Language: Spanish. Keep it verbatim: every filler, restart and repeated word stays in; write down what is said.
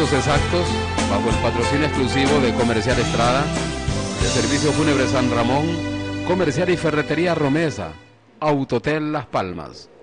datos exactos, bajo el patrocinio exclusivo de Comercial Estrada, de Servicio Fúnebre San Ramón, Comercial y Ferretería Romesa, Autotel Las Palmas.